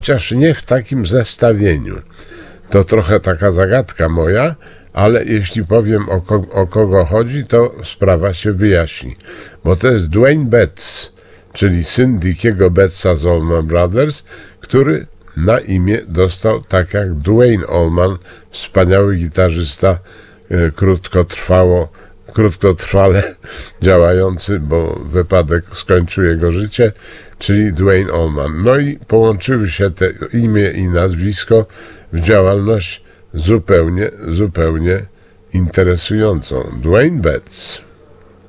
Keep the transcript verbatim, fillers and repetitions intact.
chociaż nie w takim zestawieniu. To trochę taka zagadka moja, ale jeśli powiem o, ko o kogo chodzi, to sprawa się wyjaśni. Bo to jest Dwayne Betts, czyli syn Dickiego Bettsa z Allman Brothers, który na imię dostał tak jak Duane Allman, wspaniały gitarzysta, e, krótkotrwało, krótkotrwale działający, bo wypadek skończył jego życie, czyli Duane Allman. No i połączyły się te imię i nazwisko w działalność zupełnie, zupełnie interesującą. Dwayne Betts.